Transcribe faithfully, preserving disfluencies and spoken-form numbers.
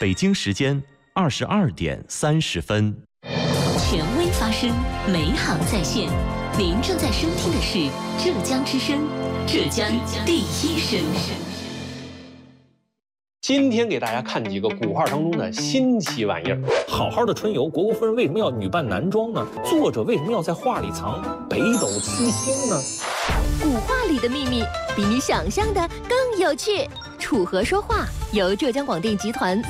北京时间二十二点三十分。 权威发声，美好在线。您正在收听的是浙江之声，浙江第一声。 今天给大家看几个古画当中的新奇玩意儿。 好好的春游，虢国夫人为什么要女扮男装呢？作者为什么要在画里藏北斗七星呢？ 古画里的秘密比你想象的更有趣。楚河说画由浙江广电集团